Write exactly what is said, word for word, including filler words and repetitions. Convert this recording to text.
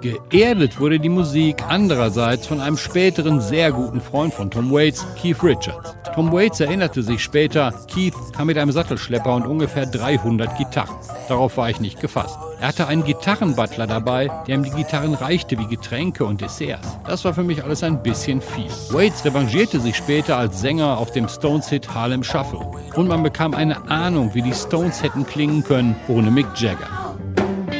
Geerdet wurde die Musik andererseits von einem späteren sehr guten Freund von Tom Waits, Keith Richards. Tom Waits erinnerte sich später, Keith kam mit einem Sattelschlepper und ungefähr dreihundert Gitarren. Darauf war ich nicht gefasst. Er hatte einen Gitarrenbutler dabei, der ihm die Gitarren reichte wie Getränke und Desserts. Das war für mich alles ein bisschen viel. Waits revanchierte sich später als Sänger auf dem Stones-Hit Harlem Shuffle. Und man bekam eine Ahnung, wie die Stones hätten klingen können ohne Mick Jagger.